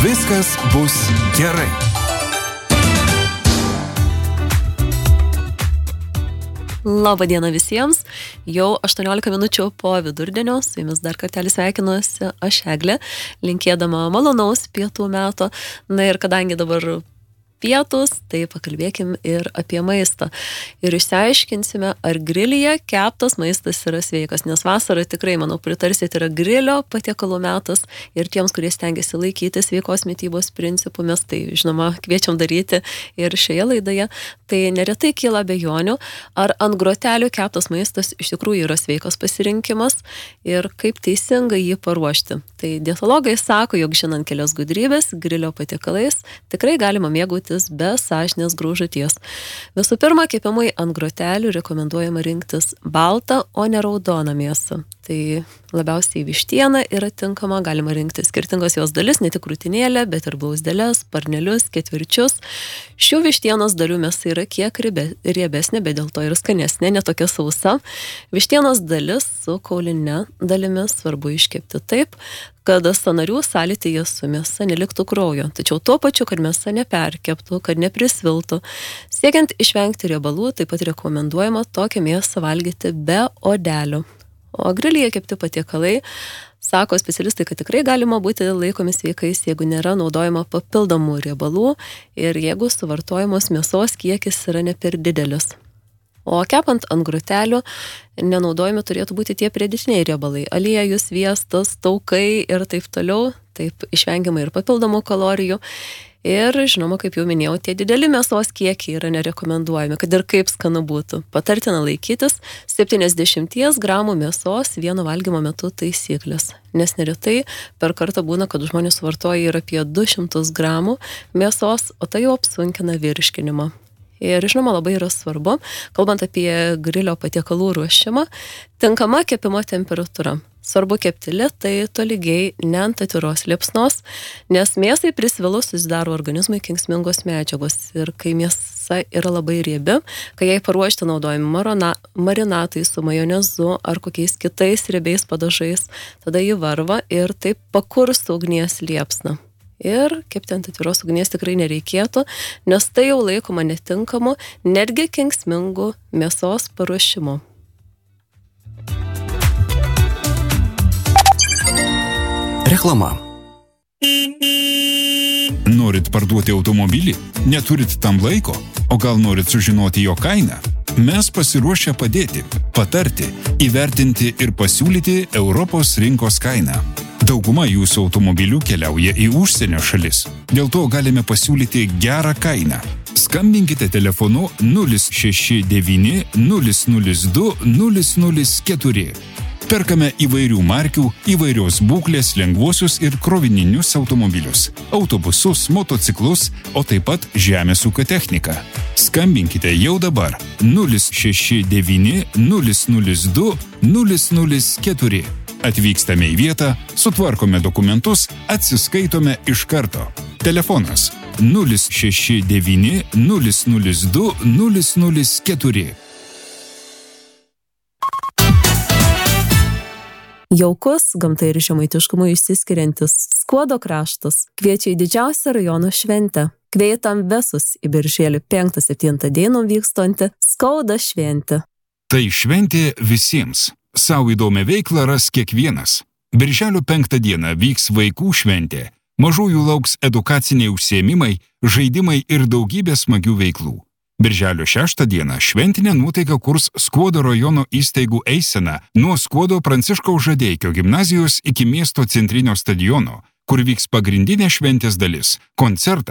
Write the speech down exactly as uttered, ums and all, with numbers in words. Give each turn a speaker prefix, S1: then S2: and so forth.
S1: Viskas bus gerai.
S2: Labą dieną visiems. Jau aštuoniolika minučių po vidurdienio. Su jumis dar kartelį sveikinuosi aš Eglė, linkėdama malonaus pietų meto. Na ir kadangi dabar pietus, tai pakalbėkim ir apie maistą. Ir išsiaiškinsime, ar grilyje keptas maistas yra sveikas, nes vasarą tikrai, manau, pritarsite, yra grilio patiekalų metas ir tiems, kurie stengiasi laikyti sveikos mitybos principų, mes tai, žinoma, kviečiam daryti ir šioje laidoje. Tai neretai kyla abejonių, ar ant grotelių keptas maistas iš tikrųjų yra sveikas pasirinkimas ir kaip teisingai jį paruošti. Tai dietologai sako, jog žinant kelias gudrybės, grilio patiekalais tikrai galima mėgauti be sąžinės graužaties. Visų pirma, kepimui ant grotelių rekomenduojama rinktis baltą, o ne raudoną mėsą. Tai labiausiai vištiena yra tinkama, galima rinkti skirtingos jos dalis, ne tik krūtinėlę, bet ir blauzdeles, sparnelius, ketvirčius. Šių vištienos dalių mėsa yra kiek riebesnė, bet dėl to ir skanesnė, ne tokia sausa. Vištienos dalis su kauline dalimis svarbu iškepti taip, kad sąnarių sąlytyje su mėsa neliktų kraujo, tačiau tuo pačiu, kad mėsa neperkeptų, kad neprisviltų. Siekiant išvengti riebalų, taip pat rekomenduojama tokią mėsą valgyti be odelių. O grilyje kepti patiekalai, sako specialistai, kad tikrai galima būti laikomi sveikais, jeigu nėra naudojama papildomų riebalų ir jeigu suvartojamos mėsos kiekis yra ne per didelis. O kepant ant grotelių nenaudojami turėtų būti tie pridėtiniai riebalai, aliejus, sviestas, taukai ir taip toliau, taip išvengiama ir papildomų kalorijų. Ir, žinoma, kaip jau minėjau, tie dideli mėsos kiekiai yra nerekomenduojami, kad ir kaip skanu būtų. Patartina laikytis septyniasdešimt gramų mėsos vieno valgymo metu taisyklės, nes neretai per kartą būna, kad žmonės vartoja ir apie du šimtus gramų mėsos, o tai jau apsunkina virškinimą. Ir, žinoma, labai yra svarbu, kalbant apie grilio patiekalų ruošimą, tinkama kepimo temperatūra. Svarbu kepti lėtai, tolygiai, ne ant atviros liepsnos, nes mėsai prisvilus susidaro organizmui kenksmingos medžiagos. Ir kai mėsa yra labai riebi, kai jai paruošti naudojami marona, marinatai su majonezu ar kokiais kitais riebiais padažais, tada jį varva ir taip pakursto ugnies liepsną. Ir kepti ant atviros ugnies tikrai nereikėtų, nes tai jau laikoma netinkamu, netgi kenksmingu mėsos paruošimu.
S1: Reklama.
S3: Norit parduoti automobilį? Neturit tam laiko? O gal norit sužinoti jo kainą? Mes pasiruošę padėti, patarti, įvertinti ir pasiūlyti Europos rinkos kainą. Dauguma jūsų automobilių keliauja į užsienio šalis. Dėl to galime pasiūlyti gerą kainą. Skambinkite telefonu nulis šeši devyni nulis nulis du nulis nulis keturi. Perkame įvairių markių, įvairios būklės lengvuosius ir krovininius automobilius, autobusus, motociklus, o taip pat žemės ūkio techniką. Skambinkite jau dabar nulis šeši devyni nulis nulis du nulis nulis keturi. Atvykstame į vietą, sutvarkome dokumentus, atsiskaitome iš karto. Telefonas nulis šeši devyni nulis nulis du nulis nulis keturi.
S2: Jaukus, gamta ir žemaitiškumu išsiskiriantis Skuodo kraštas kviečia į didžiausią rajono šventę. Kvietam visus į birželio penktą septintą dieną vykstantį Skauda šventę.
S3: Tai šventė visiems. Sau įdomią veiklą ras kiekvienas. Birželio penktą dieną vyks vaikų šventė. Mažųjų lauks edukaciniai užsiėmimai, žaidimai ir daugybė smagių veiklų. Birželio šeštą dieną šventinę nuotaiką kurs Skuodo rajono įstaigų eisena nuo Skuodo Pranciškaus Žadeikio gimnazijos iki miesto centrinio stadiono, kur vyks pagrindinė šventės dalis – koncertas.